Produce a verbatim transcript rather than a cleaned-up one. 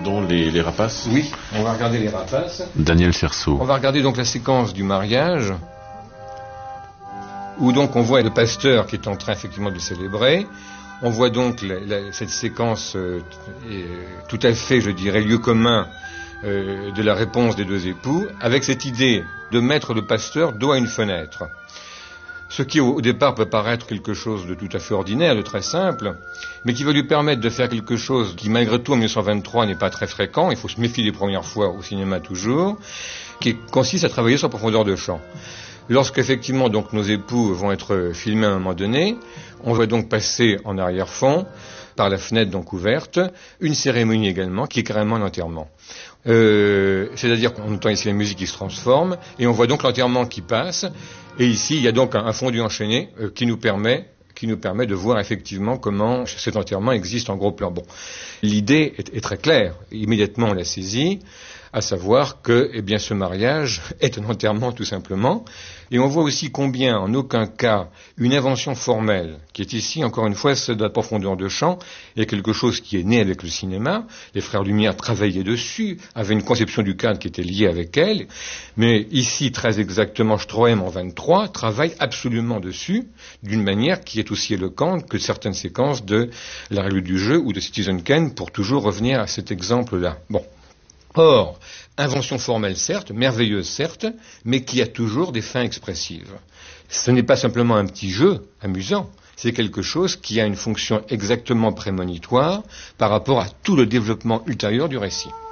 Regardons les, les rapaces. Oui, on va regarder les rapaces. Daniel Cerceau. On va regarder donc la séquence du mariage, où donc on voit le pasteur qui est en train effectivement de célébrer. On voit donc la, la, cette séquence euh, tout à fait, je dirais, lieu commun euh, de la réponse des deux époux, avec cette idée de mettre le pasteur dos à une fenêtre. Ce qui au départ peut paraître quelque chose de tout à fait ordinaire, de très simple, mais qui va lui permettre de faire quelque chose qui malgré tout en mille neuf cent vingt-trois n'est pas très fréquent, il faut se méfier des premières fois au cinéma toujours, qui consiste à travailler sur profondeur de champ. Lorsqu'effectivement donc nos époux vont être filmés à un moment donné, on va donc passer en arrière-fond, par la fenêtre donc ouverte, une cérémonie également qui est carrément l'enterrement. Euh, c'est-à-dire qu'on entend ici la musique qui se transforme, et on voit donc l'enterrement qui passe, et ici il y a donc un, un fondu enchaîné euh, qui nous permet qui nous permet de voir effectivement comment cet enterrement existe en gros plan. Bon, l'idée est, est très claire, immédiatement on l'a saisie, à savoir que eh bien, ce mariage est un enterrement tout simplement. Et on voit aussi combien, en aucun cas, une invention formelle, qui est ici, encore une fois, celle de la profondeur de champ, est quelque chose qui est né avec le cinéma. Les frères Lumière travaillaient dessus, avaient une conception du cadre qui était liée avec elle. Mais ici, très exactement, Stroheim en vingt-trois travaille absolument dessus, d'une manière qui est aussi éloquente que certaines séquences de La règle du jeu ou de Citizen Kane, pour toujours revenir à cet exemple-là. Bon. Or, invention formelle certes, merveilleuse certes, mais qui a toujours des fins expressives. Ce n'est pas simplement un petit jeu amusant, c'est quelque chose qui a une fonction exactement prémonitoire par rapport à tout le développement ultérieur du récit.